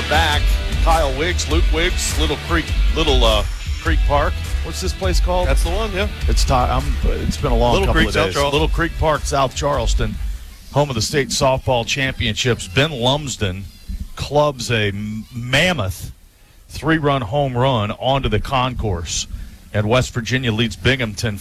are back. Kyle Wiggs, Luke Wiggs, Little Creek Park. What's this place called? That's the one, yeah. It's been a long couple of days. Little Creek Park, South Charleston, home of the state softball championships. Ben Lumsden clubs a mammoth 3-run home run onto the concourse, and West Virginia leads Binghamton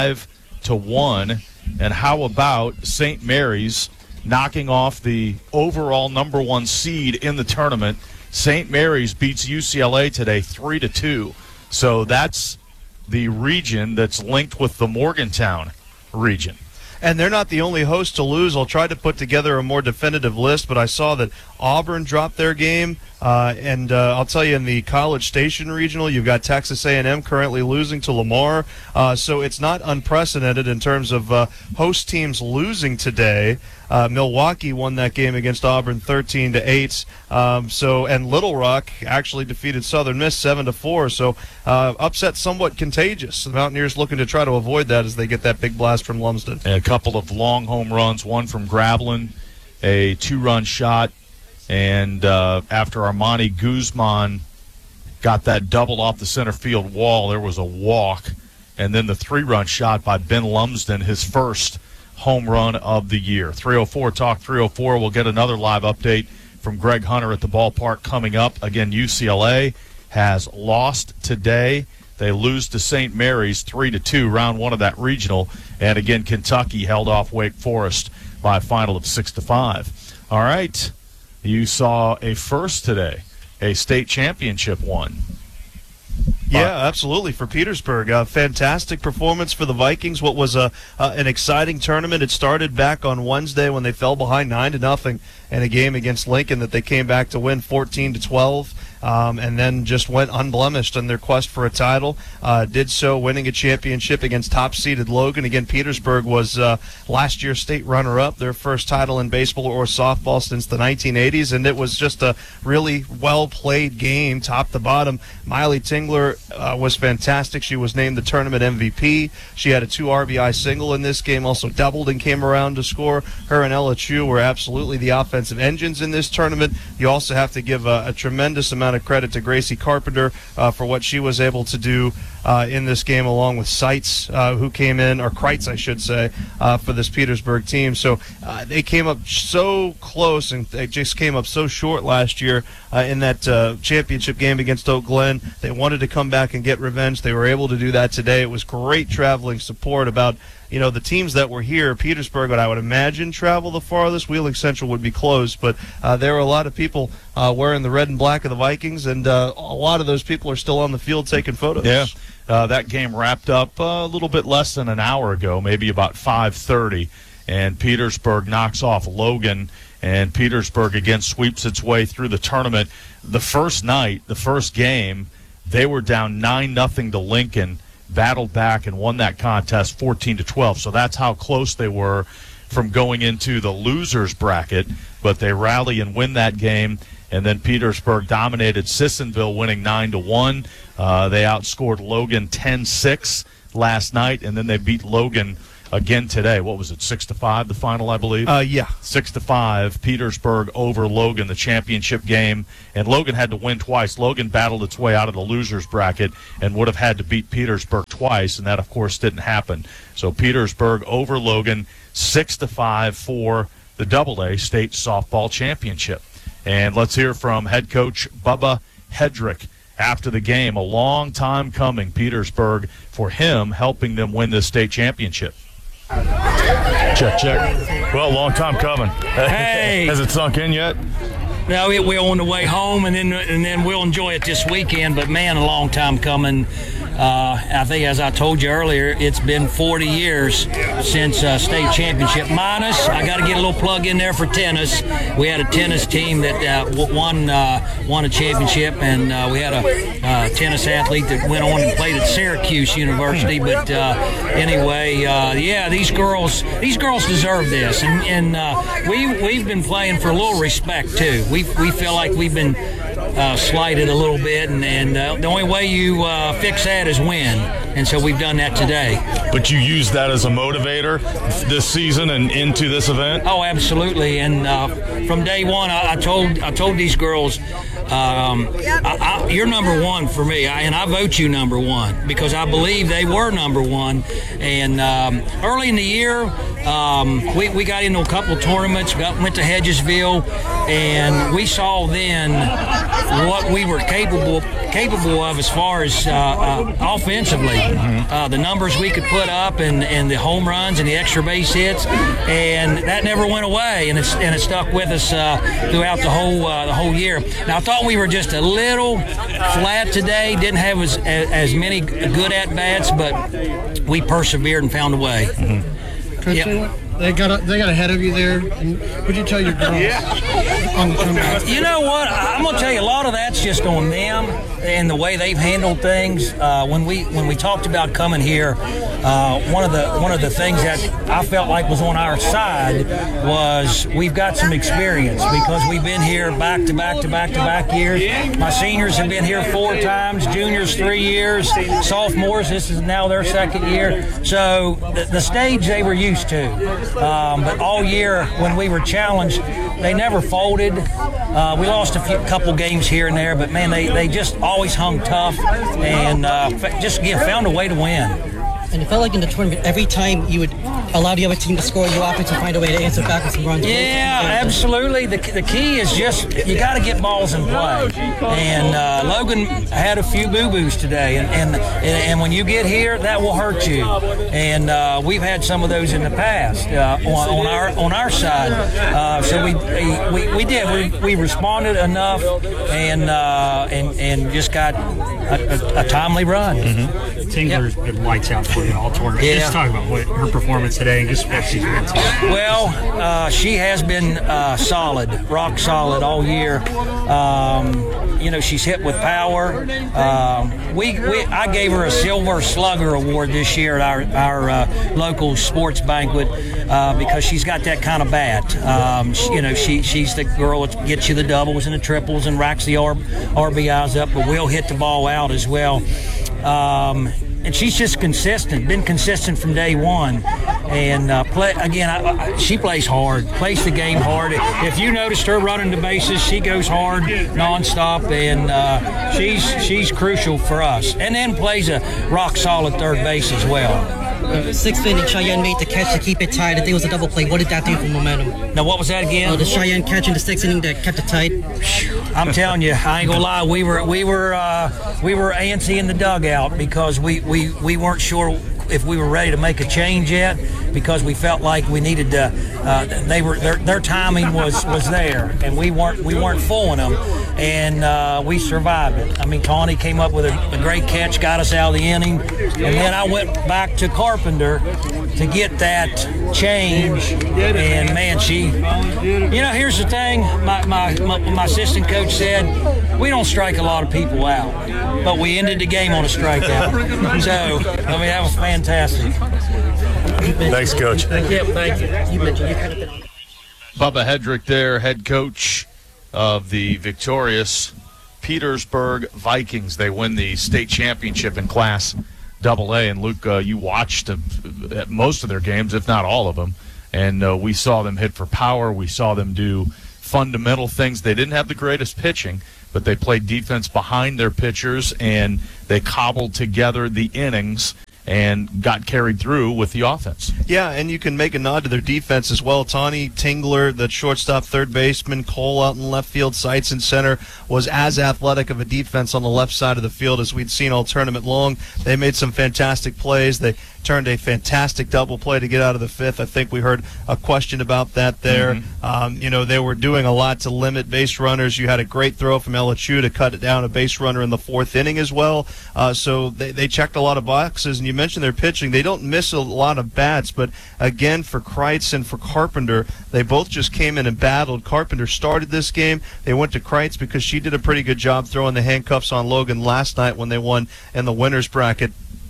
5-1. And how about St. Mary's knocking off the overall number 1 seed in the tournament? St. Mary's beats UCLA today 3-2. So that's the region that's linked with the Morgantown region. And they're not the only host to lose. I'll try to put together a more definitive list, but I saw that Auburn dropped their game. And I'll tell you, in the College Station Regional, you've got Texas A&M currently losing to Lamar. So it's not unprecedented in terms of host teams losing today. Milwaukee won that game against Auburn 13-8. And Little Rock actually defeated Southern Miss 7-4. So upset somewhat contagious. The Mountaineers looking to try to avoid that as they get that big blast from Lumsden. And a couple of long home runs, one from Gravelin, a 2-run shot. And after Armani Guzman got that double off the center field wall, there was a walk. And then the 3-run shot by Ben Lumsden, his first home run of the year. 304 Talk 304. We'll get another live update from Greg Hunter at the ballpark coming up. Again, UCLA has lost today. They lose to St. Mary's 3-2, round 1 of that regional. And again, Kentucky held off Wake Forest by a final of 6-5. All right. You saw a first today, a state championship won. Yeah, absolutely, for Petersburg. Fantastic performance for the Vikings. What was an exciting tournament. It started back on Wednesday when they fell behind 9-0 in a game against Lincoln that they came back to win 14-12. And then just went unblemished in their quest for a title. Did so winning a championship against top-seeded Logan. Again, Petersburg was last year's state runner-up, their first title in baseball or softball since the 1980s, and it was just a really well-played game, top to bottom. Miley Tingler was fantastic. She was named the tournament MVP. She had a 2 RBI single in this game, also doubled and came around to score. Her and Ella Chu were absolutely the offensive engines in this tournament. You also have to give a tremendous amount of credit to Gracie Carpenter for what she was able to do in this game, along with Seitz, who came in, or Kreitz, I should say, for this Petersburg team. So they came up so close, and they just came up so short last year in that championship game against Oak Glen. They wanted to come back and get revenge. They were able to do that today. It was great traveling support. About the teams that were here, Petersburg, what I would imagine travel the farthest. Wheeling Central would be closed, but there were a lot of people wearing the red and black of the Vikings, and a lot of those people are still on the field taking photos. Yeah, that game wrapped up a little bit less than an hour ago, maybe about 5:30, and Petersburg knocks off Logan, and Petersburg again sweeps its way through the tournament. The first night, the first game, they were down 9-0 to Lincoln, battled back and won that contest 14-12. So that's how close they were from going into the losers bracket, but they rally and win that game. And then Petersburg dominated Sissonville, winning 9-1. They outscored Logan 10-6 last night, and then they beat Logan again today. What was it, 6-5, the final, I believe? Yeah. 6-5, Petersburg over Logan, the championship game. And Logan had to win twice. Logan battled its way out of the losers bracket and would have had to beat Petersburg twice, and that, of course, didn't happen. So Petersburg over Logan, 6-5 for the AA State Softball Championship. And let's hear from head coach Bubba Hedrick after the game. A long time coming, Petersburg, for him helping them win this state championship. Check. Well, long time coming. Hey. Has it sunk in yet? No, we're on the way home, and then we'll enjoy it this weekend. But, man, a long time coming. I think, as I told you earlier, it's been 40 years since state championship. Minus, I got to get a little plug in there for tennis. We had a tennis team that won a championship, and we had a tennis athlete that went on and played at Syracuse University. But anyway, these girls deserve this, and we've been playing for a little respect too. We feel like we've been slighted a little bit, and the only way you fix that is win, and so we've done that today. But you use that as a motivator this season and into this event? Oh, absolutely. And from day one, I told these girls, You're number one for me, and I vote you number one because I believe they were number one. And early in the year, we got into a couple of tournaments, went to Hedgesville, and we saw then what we were capable of as far as offensively. The numbers we could put up and the home runs and the extra base hits, and that never went away, and it stuck with us throughout the whole year. Now I thought we were just a little flat today, didn't have as many good at bats, but we persevered and found a way. Coach, they got ahead of you there. And would you tell your girls on the comeback? You know what? I'm gonna tell you a lot of that's just on them and the way they've handled things. When we talked about coming here, one of the things that I felt like was on our side was we've got some experience because we've been here back to back years. My seniors have been here 4 times, juniors 3 years, sophomores, this is now their 2nd year. So the stage they were used to. But all year when we were challenged, they never folded. We lost a couple games here and there, but man, they just always hung tough and found a way to win. And it felt like in the tournament, every time you would allow the other team to score, you offense to find a way to answer back with some runs. Yeah, absolutely. The key is just you got to get balls in play. And Logan had a few boo-boos today, and when you get here, that will hurt you. And we've had some of those in the past on our side. So we did. We responded enough and just got a timely run. Tingler's been lights out for you all tournament. Yeah. Just talk about her performance today and just what she's been to. Well, she has been solid, rock solid all year. She's hit with power. I gave her a Silver Slugger Award this year at our local sports banquet because she's got that kind of bat. She's the girl that gets you the doubles and the triples and racks the RBIs up, but will hit the ball out as well. And she's just consistent, been consistent from day one. And she plays hard, plays the game hard. If you noticed her running the bases, she goes hard nonstop, and she's crucial for us. And then plays a rock solid third base as well. 6th inning, Cheyenne made the catch to keep it tied. I think it was a double play. What did that do for momentum? Now, what was that again? The Cheyenne catch in the 6th inning that kept it tight. I'm telling you, I ain't gonna lie. We were antsy in the dugout because we weren't sure if we were ready to make a change yet because we felt like we needed to. Their timing was there, and we weren't fooling them, and we survived it. I mean, Connie came up with a great catch, got us out of the inning, and then I went back to Carpenter to get that change. And man, here's the thing. My assistant coach said we don't strike a lot of people out, but we ended the game on a strikeout. So that was fantastic. Thanks, Coach. Thank you. You mentioned you kind of been on. Bubba Hedrick there, head coach of the victorious Petersburg Vikings. They win the state championship in Class AA. And, Luke, you watched most of their games, if not all of them. And we saw them hit for power. We saw them do fundamental things. They didn't have the greatest pitching, but they played defense behind their pitchers, and they cobbled together the innings and got carried through with the offense. Yeah, and you can make a nod to their defense as well. Tawny Tingler, the shortstop, third baseman, Cole out in left field, Seitz in center, was as athletic of a defense on the left side of the field as we'd seen all tournament long. They made some fantastic plays. They turned a fantastic double play to get out of the 5th. I think we heard a question about that there. Mm-hmm. They were doing a lot to limit base runners. You had a great throw from Ella Chu to cut it down, a base runner in the 4th inning as well. So they checked a lot of boxes, and you mentioned their pitching. They don't miss a lot of bats, but again, for Kreitz and for Carpenter, they both just came in and battled. Carpenter started this game. They went to Kreitz because she did a pretty good job throwing the handcuffs on Logan last night when they won in the winner's bracket.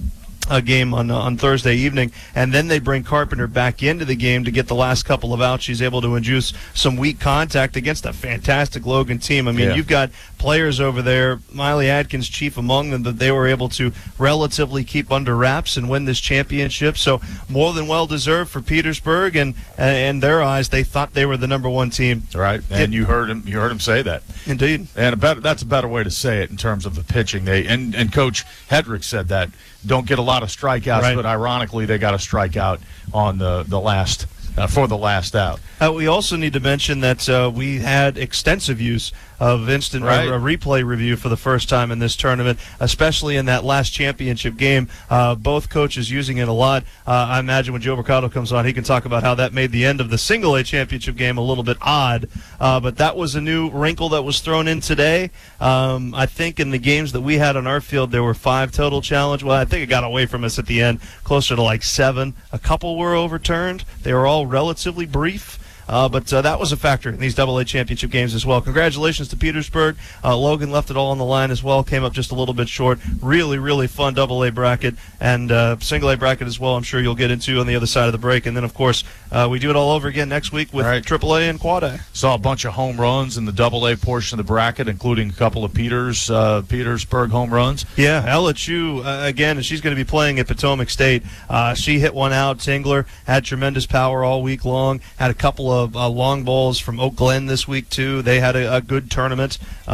game on Thursday evening, and then they bring Carpenter back into the game to get the last couple of outs. She's able to induce some weak contact against a fantastic Logan team. I mean, you've got players over there, Miley Adkins chief among them, that they were able to relatively keep under wraps and win this championship. So more than well deserved for Petersburg, and in their eyes, they thought they were the number one team. Right, and you heard him say that. Indeed, and that's a better way to say it in terms of the pitching. And Coach Hedrick said that. Don't get a lot of strikeouts, but ironically, they got a strikeout on the last for the last out. We also need to mention that we had extensive use of instant replay review for the first time in this tournament, especially in that last championship game. Both coaches using it a lot. I imagine when Joe Mercado comes on, he can talk about how that made the end of the single-A championship game a little bit odd. But that was a new wrinkle that was thrown in today. I think in the games that we had on our field, there were 5 total challenge. Well, I think it got away from us at the end, closer to like 7. A couple were overturned. They were all relatively brief. But that was a factor in these AA championship games as well. Congratulations to Petersburg. Logan left it all on the line as well, came up just a little bit short. Really, really fun AA bracket and single A bracket as well, I'm sure you'll get into on the other side of the break. And then, of course, we do it all over again next week with AAA and Quad A. Saw a bunch of home runs in the AA portion of the bracket, including a couple of Petersburg home runs. Yeah, Ella Chu, again, and she's going to be playing at Potomac State. She hit one out. Tingler had tremendous power all week long, had a couple of long balls from Oak Glen this week, too. They had a good tournament.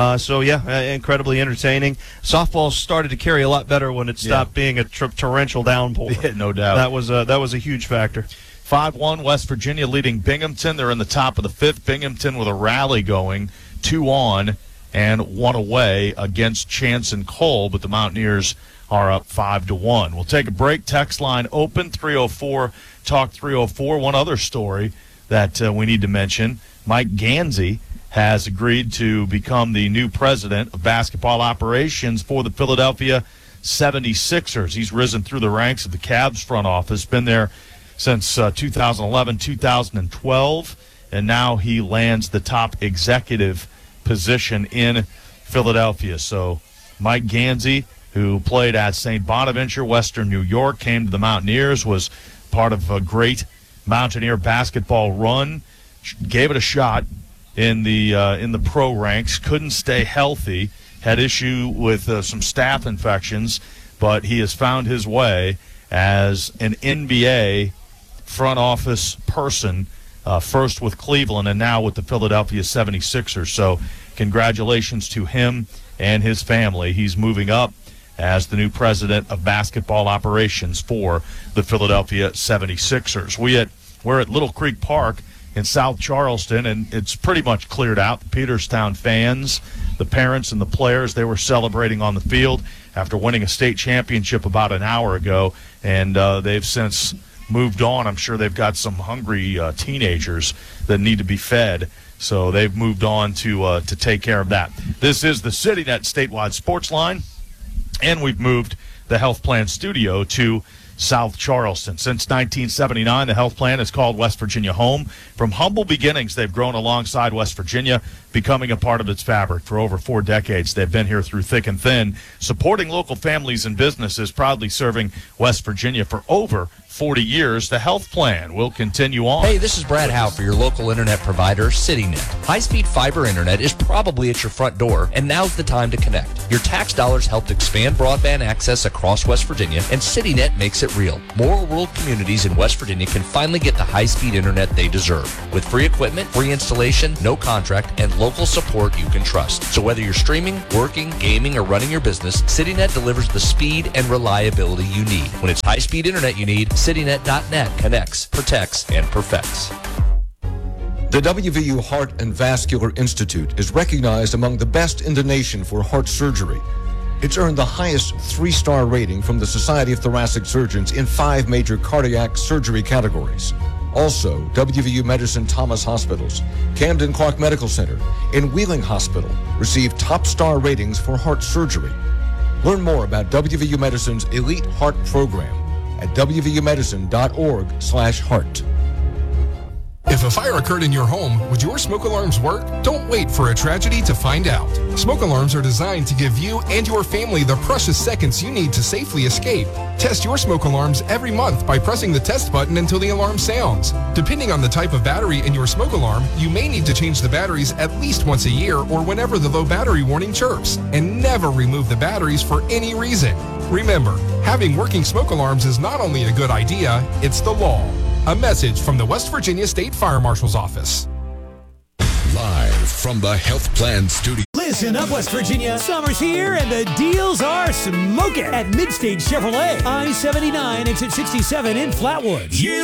Incredibly entertaining. Softball started to carry a lot better when it stopped being a torrential downpour. Yeah, no doubt. That was a huge factor. 5-1, West Virginia leading Binghamton. They're in the top of the 5th. Binghamton with a rally going, 2 on and 1 away against Chance and Cole, but the Mountaineers are up 5-1. We'll take a break. Text line open, 304 Talk 304. One other story that we need to mention, Mike Gansey has agreed to become the new president of basketball operations for the Philadelphia 76ers. He's risen through the ranks of the Cavs front office, been there since 2011, 2012, and now he lands the top executive position in Philadelphia. So Mike Gansey, who played at St. Bonaventure, Western New York, came to the Mountaineers, was part of a great Mountaineer basketball run, gave it a shot in the pro ranks, couldn't stay healthy, had issue with some staph infections, but he has found his way as an NBA front office person, first with Cleveland and now with the Philadelphia 76ers. So congratulations to him and his family. He's moving up as the new president of basketball operations for the Philadelphia 76ers. We're at Little Creek Park in South Charleston, and it's pretty much cleared out. The Peterstown fans, the parents, and the players, they were celebrating on the field after winning a state championship about an hour ago, and they've since moved on. I'm sure they've got some hungry teenagers that need to be fed, so they've moved on to take care of that. This is the CityNet Statewide Sports Line, and we've moved the Health Plan studio to South Charleston. Since 1979, the Health Plan has called West Virginia home. From humble beginnings, they've grown alongside West Virginia, becoming a part of its fabric. For over 4 decades, they've been here through thick and thin, supporting local families and businesses, proudly serving West Virginia for over 40 years. The Health Plan will continue on. Hey, this is Brad Howe for your local internet provider, CityNet. High-speed fiber internet is probably at your front door, and now's the time to connect. Your tax dollars helped expand broadband access across West Virginia, and CityNet makes it real. More rural communities in West Virginia can finally get the high-speed internet they deserve. With free equipment, free installation, no contract, and local support you can trust. So whether you're streaming, working, gaming, or running your business, CityNet delivers the speed and reliability you need. When it's high-speed internet you need, CityNet.net connects, protects, and perfects. The WVU Heart and Vascular Institute is recognized among the best in the nation for heart surgery. It's earned the highest 3-star rating from the Society of Thoracic Surgeons in 5 major cardiac surgery categories. Also, WVU Medicine Thomas Hospitals, Camden Clark Medical Center, and Wheeling Hospital received top star ratings for heart surgery. Learn more about WVU Medicine's Elite Heart Program at wvumedicine.org/heart. If a fire occurred in your home, would your smoke alarms work? Don't wait for a tragedy to find out. Smoke alarms are designed to give you and your family the precious seconds you need to safely escape. Test your smoke alarms every month by pressing the test button until the alarm sounds. Depending on the type of battery in your smoke alarm, you may need to change the batteries at least once a year or whenever the low battery warning chirps. And never remove the batteries for any reason. Remember, having working smoke alarms is not only a good idea, it's the law. A message from the West Virginia State Fire Marshal's Office. Live from the Health Plan Studio. Listen up, West Virginia. Summer's here and the deals are smoking at Midstage Chevrolet. I-79 exit 67 in Flatwoods. You